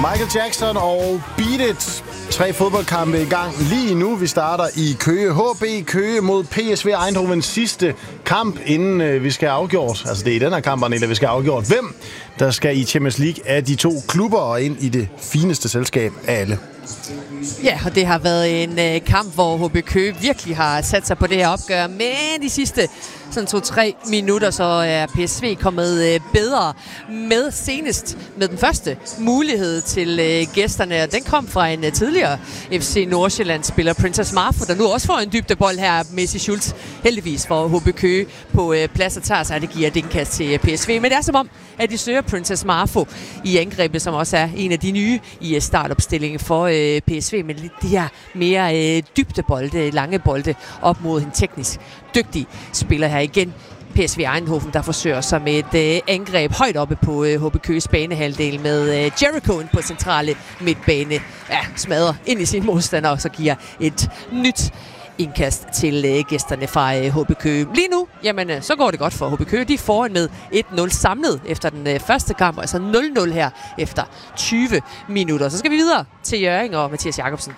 Michael Jackson og Beat It. 3 fodboldkampe i gang lige nu. Vi starter i Køge. HB Køge mod PSV Eindhovens sidste kamp, inden vi skal have afgjort. Altså det er i den her kamp, Arnella, vi skal have afgjort. Hvem der skal i Champions League af de 2 klubber og ind i det fineste selskab af alle. Ja, og det har været en kamp, hvor HB Køge virkelig har sat sig på det her opgør. Men de sidste sådan 2-3 minutter, så er PSV kommet bedre med senest med den første mulighed til gæsterne. Og den kom fra en tidligere FC Nordsjælland-spiller, Princess Marfo, der nu også får en dybdebold her. Messi Schultz heldigvis for HB Køge på plads og tager sig, det giver et indkast til PSV. Men det er som om, at de søger Princess Marfo i angrebet, som også er en af de nye i startopstillingen for PSV. Men de her mere dybdebolde, lange bolde op mod en teknisk dygtig spiller her igen. PSV Eindhoven, der forsøger sig med et angreb højt oppe på HB Køges banehalvdel med Jericho på centrale midtbane. Ja, smadrer ind i sin modstander og så giver et nyt indkast til gæsterne fra HB Køge. Lige nu, jamen, så går det godt for HB Køge. De er foran med 1-0 samlet efter den første kamp, altså 0-0 her efter 20 minutter. Så skal vi videre til Hjørring og Mathias Jacobsen.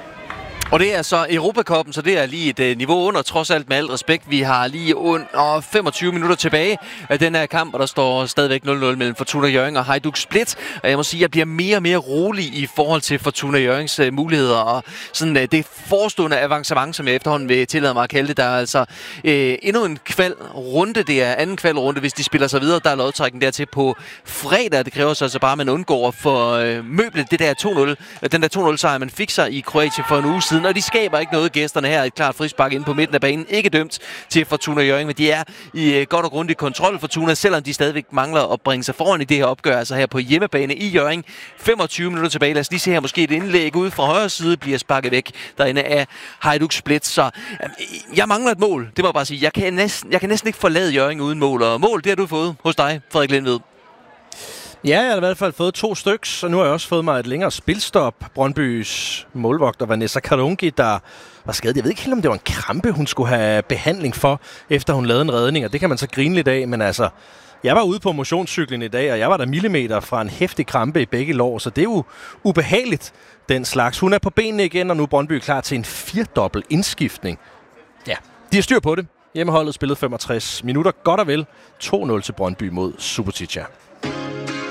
Og det er så Europacupen, så det er lige et niveau under, trods alt med alt respekt. Vi har lige under 25 minutter tilbage af den her kamp, og der står stadigvæk 0-0 mellem Fortuna Hjørring og Hajduk Split. Og jeg må sige, at jeg bliver mere og mere rolig i forhold til Fortuna Hjørrings muligheder. Og sådan det forestående avancement, som jeg efterhånden vil tillade mig at kalde det, der er altså endnu en kvalrunde. Det er anden kvalrunde, hvis de spiller sig videre. Der er lodtrækken dertil på fredag. Det kræver så altså bare, at man undgår for møblet det der 2-0. Den der 2-0 sejr, man fik sig i Kroatien for en uge siden. Og de skaber ikke noget. Gæsterne her et klart frispark inde på midten af banen. Ikke dømt til Fortuna Hjørring, men de er i godt og grundigt kontrol, Fortuna, selvom de stadigvæk mangler at bringe sig foran i det her opgør, altså her på hjemmebane i Hjørring. 25 minutter tilbage. Lad os lige se her, måske et indlæg ude fra højre side bliver sparket væk derinde af Hajduk Split. Så jeg mangler et mål. Det må jeg bare sige. Jeg kan næsten ikke forlade Hjørring uden mål. Og mål, det har du fået hos dig, Frederik Lindved. Ja, jeg har i hvert fald fået 2 styks, og nu har jeg også fået mig et længere spilstop. Brøndbys målvogter Vanessa Karungi, der var skadet. Jeg ved ikke helt, om det var en krampe, hun skulle have behandling for, efter hun lavede en redning, og det kan man så grine lidt af, men altså, jeg var ude på motionscyklen i dag, og jeg var der millimeter fra en heftig krampe i begge lår, så det er jo ubehageligt, den slags. Hun er på benene igen, og nu er Brøndby klar til en 4-dobbelt indskiftning. Ja, de har styr på det. Hjemmeholdet spillede 65 minutter, godt og vel 2-0 til Brøndby mod Subotica.